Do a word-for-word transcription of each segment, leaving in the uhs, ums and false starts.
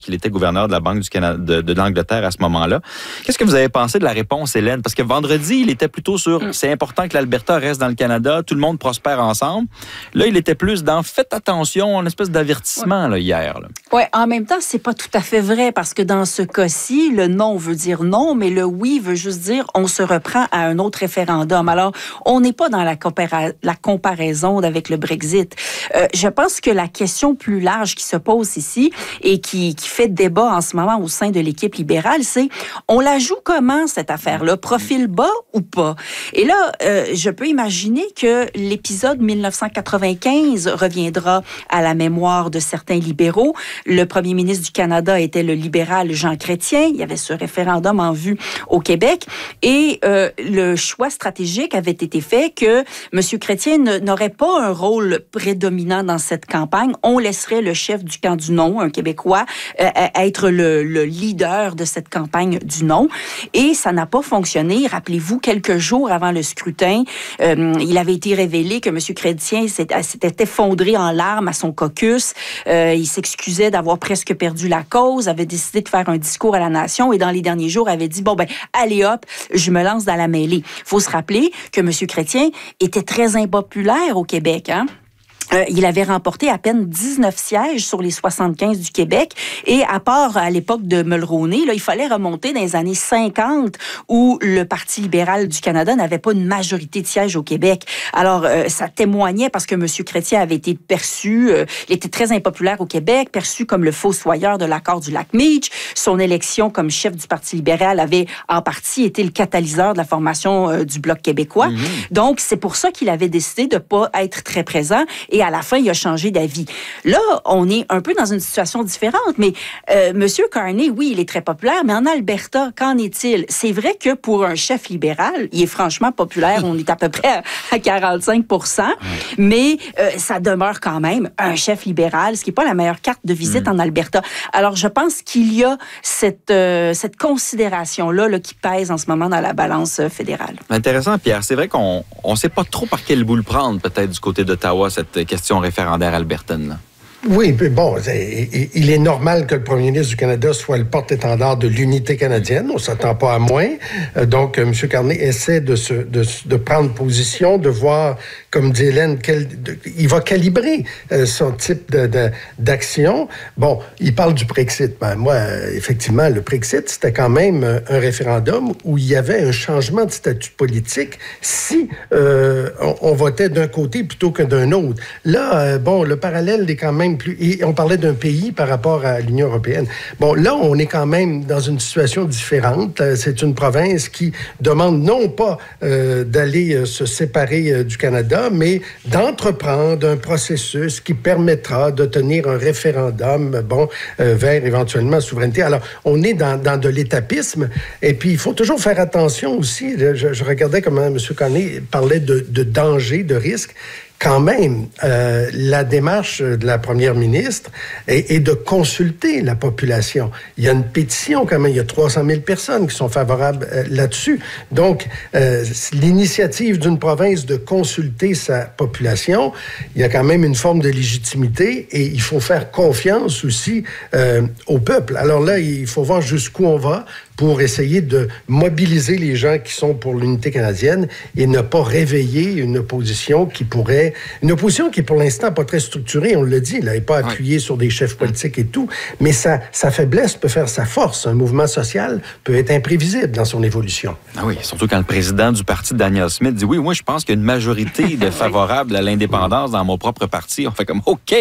qu'il était gouverneur de la Banque du Canada, de, de l'Angleterre à ce moment-là. Qu'est-ce que vous avez pensé de la réponse, Hélène? Parce que vendredi, il était plutôt sur mm. c'est important que l'Alberta reste dans le Canada, tout le monde prospère ensemble. Là, il était plus dans faites attention, une espèce d'avertissement là, hier. Oui, en même temps, c'est pas tout à fait vrai parce que dans ce cas-ci, le non veut dire non, mais le oui veut juste dire on se reprend à un autre référendum. Alors, on n'est pas dans la, compara- la comparaison avec le Brexit. Euh, je pense que la question plus large qui se pose ici et qui, qui fait débat en ce moment au sein de l'équipe libérale, c'est on la joue comment cette affaire-là? Profil bas ou pas? Et là, euh, je peux imaginer que l'épisode dix-neuf cent quatre-vingt-quinze reviendra à la mémoire de certains libéraux. Le premier ministre du Canada était le libéral Jean Chrétien. Il y avait ce référendum en vue au Québec. Et euh, le choix stratégique avait été fait que M. Chrétien ne, n'aurait pas un rôle prédominant dans cette campagne. On laisserait le chef du camp du non, un Québécois, euh, être le, le leader de cette campagne du non. Et ça n'a pas fonctionné. Rappelez-vous, quelques jours avant le scrutin, euh, il avait été révélé que M. Chrétien s'était, s'était effondré en larmes à son caucus. Euh, il s'excusait d'avoir presque perdu la cause, avait décidé de faire un discours à la nation et dans les derniers jours avait dit, bon ben, allez hop, je me lance dans la mêlée. Il faut se rappeler que M. Chrétien était très impopulaire au Québec, hein? Euh, il avait remporté à peine dix-neuf sièges sur les soixante-quinze du Québec. Et à part à l'époque de Mulroney, là, il fallait remonter dans les années cinquante où le Parti libéral du Canada n'avait pas une majorité de sièges au Québec. Alors, euh, ça témoignait parce que M. Chrétien avait été perçu, euh, il était très impopulaire au Québec, perçu comme le fossoyeur de l'accord du lac Meach. Son élection comme chef du Parti libéral avait en partie été le catalyseur de la formation euh, du Bloc québécois. Mm-hmm. Donc, c'est pour ça qu'il avait décidé de ne pas être très présent. Et à la fin, il a changé d'avis. Là, on est un peu dans une situation différente, mais euh, M. Carney, oui, il est très populaire, mais en Alberta, qu'en est-il? C'est vrai que pour un chef libéral, il est franchement populaire, on est à peu près à quarante-cinq pour cent, mais euh, ça demeure quand même un chef libéral, ce qui n'est pas la meilleure carte de visite mm. en Alberta. Alors, je pense qu'il y a cette, euh, cette considération-là là, qui pèse en ce moment dans la balance fédérale. Intéressant, Pierre. C'est vrai qu'on ne sait pas trop par quel bout le prendre, peut-être, du côté d'Ottawa, cette question référendaire albertaine. Oui, mais bon, il est normal que le premier ministre du Canada soit le porte-étendard de l'unité canadienne. On ne s'attend pas à moins. Donc, M. Carney essaie de, se, de, de prendre position, de voir, comme dit Hélène, quel, de, il va calibrer son type de, de, d'action. Bon, il parle du Brexit. Ben, moi, effectivement, le Brexit, c'était quand même un référendum où il y avait un changement de statut politique si euh, on, on votait d'un côté plutôt que d'un autre. Là, euh, bon, le parallèle est quand même plus... Et on parlait d'un pays par rapport à l'Union européenne. Bon, là, on est quand même dans une situation différente. C'est une province qui demande non pas euh, d'aller euh, se séparer euh, du Canada, mais d'entreprendre un processus qui permettra de tenir un référendum, bon, euh, vers éventuellement la souveraineté. Alors, on est dans, dans de l'étapisme. Et puis, il faut toujours faire attention aussi. Je, je regardais comment M. Carney parlait de, de danger, de risque. Quand même, euh, la démarche de la première ministre est, est de consulter la population. Il y a une pétition quand même, il y a trois cent mille personnes qui sont favorables euh, là-dessus. Donc, euh, l'initiative d'une province de consulter sa population, il y a quand même une forme de légitimité et il faut faire confiance aussi euh, au peuple. Alors là, il faut voir jusqu'où on va pour essayer de mobiliser les gens qui sont pour l'unité canadienne et ne pas réveiller une opposition qui pourrait... Une opposition qui, pour l'instant, n'est pas très structurée, on le dit, elle n'est pas appuyée ouais. sur des chefs politiques et tout, mais sa, sa faiblesse peut faire sa force. Un mouvement social peut être imprévisible dans son évolution. Ah oui, surtout quand le président du parti, Daniel Smith, dit « Oui, moi, je pense qu'il y a une majorité de favorables à l'indépendance dans mon propre parti. » On fait comme « OK,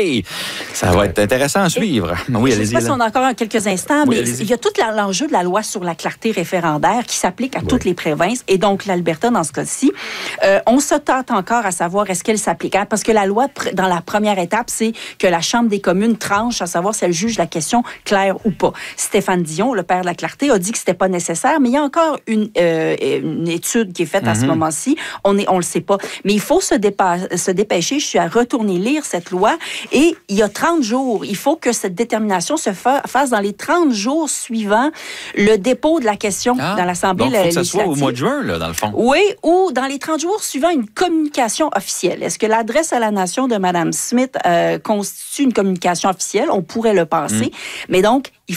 ça va être intéressant à suivre. » Oui, je ne sais pas si on a encore quelques instants, oui, mais allez-y. Il y a tout l'enjeu de la loi sur la clarté référendaire qui s'applique à oui. toutes les provinces et donc l'Alberta dans ce cas-ci. Euh, on se tâte encore à savoir est-ce qu'elle s'applique. Hein? Parce que la loi, dans la première étape, c'est que la Chambre des communes tranche à savoir si elle juge la question claire ou pas. Stéphane Dion, le père de la clarté, a dit que c'était pas nécessaire, mais il y a encore une, euh, une étude qui est faite mm-hmm. à ce moment-ci. On est, on le sait pas. Mais il faut se, dépa- se dépêcher. Je suis à retourner lire cette loi et il y a trente jours. Il faut que cette détermination se fa- fasse dans les trente jours suivants le dépôt de la question ah, dans l'Assemblée législative. Donc, il faut que ça soit au législative. mois de juin, là, dans le fond. Oui, ou dans les trente jours suivants, une communication officielle. Est-ce que l'adresse à la nation de Mme Smith euh, constitue une communication officielle? On pourrait le penser. Mm. Mais donc, il